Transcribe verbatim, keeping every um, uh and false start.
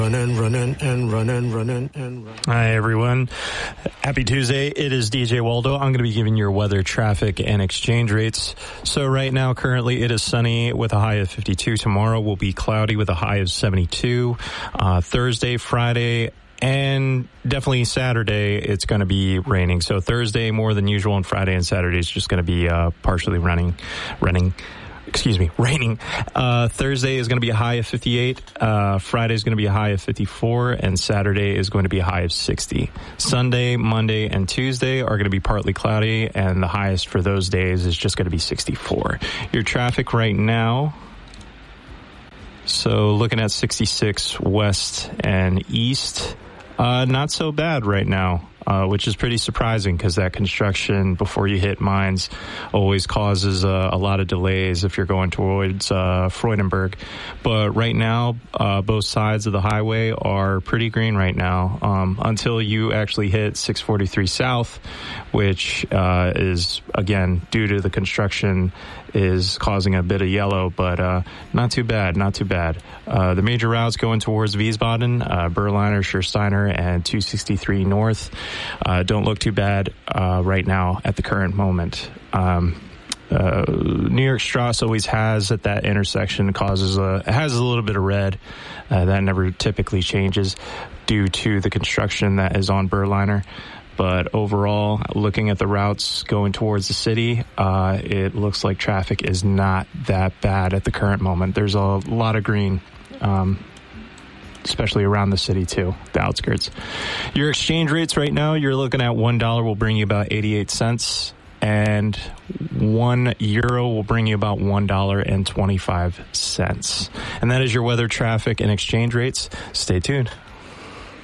Running, running, and running, running, and running. Hi, everyone. Happy Tuesday. It is D J Waldo. I'm going to be giving your weather, traffic, and exchange rates. So right now, currently, it is sunny with a high of fifty-two. Tomorrow will be cloudy with a high of seventy-two. Uh, Thursday, Friday, and definitely Saturday, it's going to be raining. So Thursday, more than usual, and Friday and Saturday is just going to be uh, partially running, running. Excuse me, raining. Uh, Thursday is going to be a high of fifty-eight. Uh, Friday is going to be a high of fifty-four. And Saturday is going to be a high of sixty. Sunday, Monday, and Tuesday are going to be partly cloudy. And the highest for those days is just going to be sixty-four. Your traffic right now. So looking at sixty-six west and east. Uh, not so bad right now. Uh, which is pretty surprising because that construction before you hit mines always causes uh, a lot of delays if you're going towards uh, Freudenberg. But right now, uh, both sides of the highway are pretty green right now um, until you actually hit six forty-three South, which uh, is, again, due to the construction, is causing a bit of yellow, but uh, not too bad, not too bad. Uh, the major routes going towards Wiesbaden, uh, Berliner, Schursteiner, and two sixty-three North. Uh, don't look too bad uh, right now at the current moment. Um, uh, New York Strasse always has at that intersection causes a it has a little bit of red uh, that never typically changes due to the construction that is on Berliner. But overall, looking at the routes going towards the city, uh, it looks like traffic is not that bad at the current moment. There's a lot of green. Um, especially around the city, too, the outskirts. Your exchange rates right now, you're looking at one dollar will bring you about eighty-eight cents, and one euro will bring you about one dollar and twenty-five cents. And that is your weather, traffic, and exchange rates. Stay tuned.